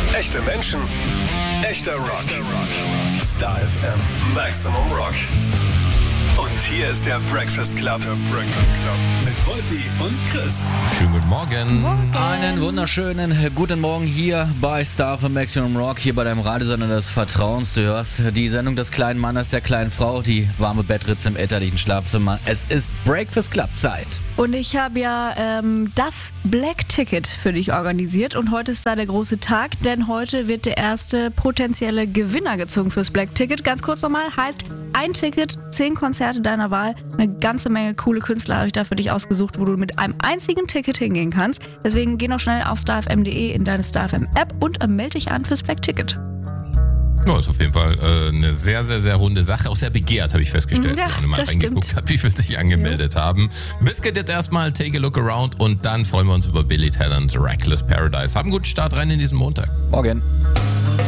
Echte Menschen, echter Rock. Star FM Maximum Rock. Und hier ist der Breakfast Club. Mit Wolfi und Chris. Schönen guten Morgen. Einen wunderschönen guten Morgen hier bei Star FM Maximum Rock, hier bei deinem Radiosender des Vertrauens. Du hörst die Sendung des kleinen Mannes, der kleinen Frau, die warme Bettritze im elterlichen Schlafzimmer. Es ist Breakfast Club Zeit. Und ich habe ja das Black Ticket für dich organisiert und heute ist da der große Tag, denn heute wird der erste potenzielle Gewinner gezogen fürs Black Ticket. Ganz kurz nochmal, heißt ein Ticket, 10 Konzerte deiner Wahl, eine ganze Menge coole Künstler habe ich da für dich ausgesucht, wo du mit einem einzigen Ticket hingehen kannst. Deswegen geh noch schnell auf starfm.de in deine StarFM App und melde dich an fürs Black Ticket. Ja, ist auf jeden Fall eine sehr, sehr, sehr runde Sache. Auch sehr begehrt, habe ich festgestellt. Ja, wenn man mal reingeguckt hat, wie viele sich angemeldet haben. Biscuit jetzt erstmal Take a Look Around und dann freuen wir uns über Billy Talents Reckless Paradise. Haben einen guten Start rein in diesen Montag. Morgen.